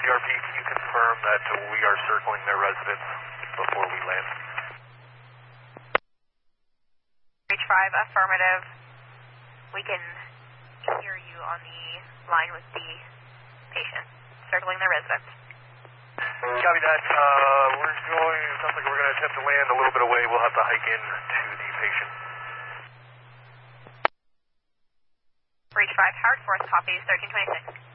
PRP, can you confirm that we are circling their residence before we land? Reach 5, affirmative. We can hear you on the line with the patient, circling their residence. Copy that. Sounds like we're going to attempt to land a little bit away. We'll have to hike in to the patient. Reach 5, Howard Force, copies 1326.